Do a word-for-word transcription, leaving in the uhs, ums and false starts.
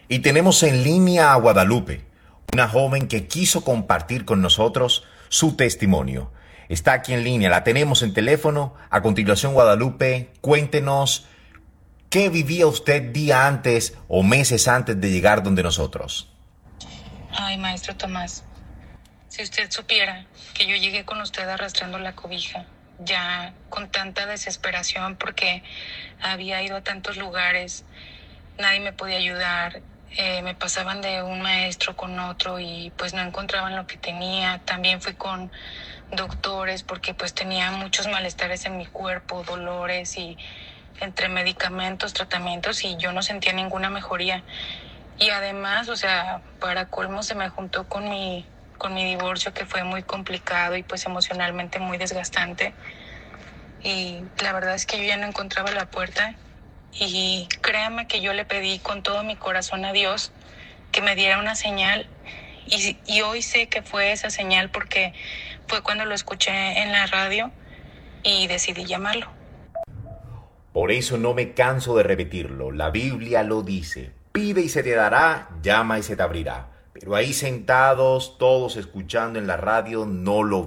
Y tenemos en línea a Guadalupe, una joven que quiso compartir con nosotros su testimonio. Está aquí en línea, la tenemos en teléfono. A continuación, Guadalupe, cuéntenos qué vivía usted día antes o meses antes de llegar donde nosotros. Ay, maestro Tomás, si usted supiera que yo llegué con usted arrastrando la cobija, ya con tanta desesperación porque había ido a tantos lugares, nadie me podía ayudar, eh, me pasaban de un maestro con otro y pues no encontraban lo que tenía. También fui con doctores porque pues tenía muchos malestares en mi cuerpo, dolores y entre medicamentos, tratamientos, y yo no sentía ninguna mejoría. Y además, o sea, para colmo se me juntó con mi, con mi divorcio, que fue muy complicado y pues emocionalmente muy desgastante. Y la verdad es que yo ya no encontraba la puerta. Y créame que yo le pedí con todo mi corazón a Dios que me diera una señal. Y, y hoy sé que fue esa señal porque fue cuando lo escuché en la radio y decidí llamarlo. Por eso no me canso de repetirlo. La Biblia lo dice. Pide y se te dará, llama y se te abrirá. Pero ahí sentados, todos escuchando en la radio, no lo